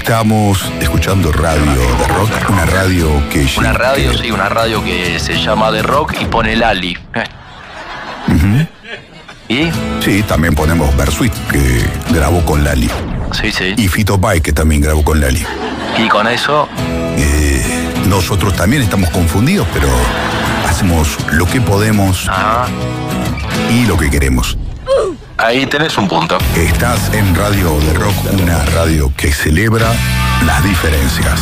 Estábamos escuchando radio de rock, una radio que... Una radio que se llama de rock y pone Lali. Uh-huh. ¿Y? Sí, también ponemos Bersuit, que grabó con Lali. Sí. Y Fito Páez, que también grabó con Lali. Y con eso... nosotros también estamos confundidos, pero hacemos lo que podemos y lo que queremos. Ahí tenés un punto. Estás en Radio de Rock, una radio que celebra las diferencias.